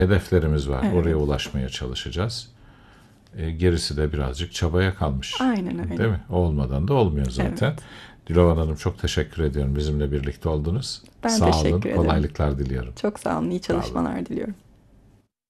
hedeflerimiz var. Evet. Oraya ulaşmaya çalışacağız. Gerisi de birazcık çabaya kalmış. Aynen öyle. Değil mi? O olmadan da olmuyor zaten. Evet. Dilovan Hanım, çok teşekkür ediyorum. Bizimle birlikte oldunuz. Ben Sağ olun. teşekkür ederim. Kolaylıklar diliyorum. Çok sağ olun. İyi çalışmalar diliyorum.